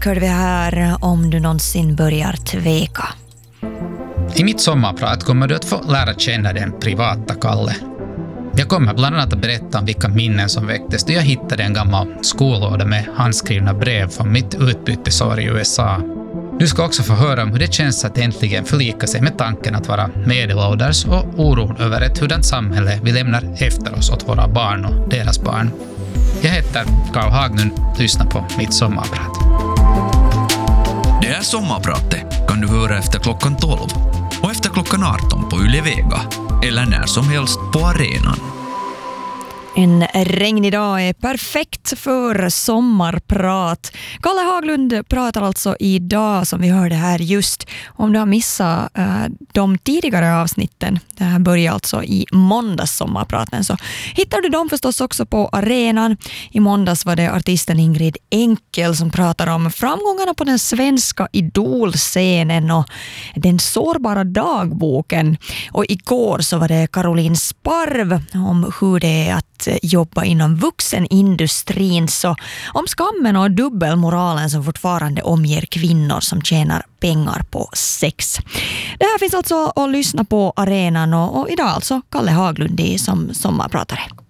musik hörde vi här Om du någonsin börjar tveka. I mitt sommarprat kommer du att få lära känna den privata Kalle. Jag kommer bland annat att berätta om vilka minnen som väcktes då jag hittade en gammal skollåda med handskrivna brev från mitt utbytesår i USA. Du ska också få höra om hur det känns att äntligen förlika sig med tanken att vara medelålders och oron över ett hurdant samhälle vi lämnar efter oss åt våra barn och deras barn. Jag heter Carl Haglund, lyssna på mitt sommarprat. Det här sommarpratet kan du höra efter klockan 12 och efter klockan 18 på Yle Vega eller när som helst på arenan. En regnig dag är perfekt för sommarprat. Kalle Haglund pratar alltså idag, som vi hörde här just, om du har missat de tidigare avsnitten. Det här börjar alltså i måndags sommarpraten, så hittar du dem förstås också på arenan. I måndags var det artisten Ingrid Enkel som pratar om framgångarna på den svenska idolscenen och den sårbara dagboken. Och igår så var det Caroline Sparv om hur det är att jobba inom vuxenindustrin, så om skammen och dubbelmoralen som fortfarande omger kvinnor som tjänar pengar på sex. Det här finns alltså att lyssna på arenan och idag alltså Kalle Haglund som sommarpratare.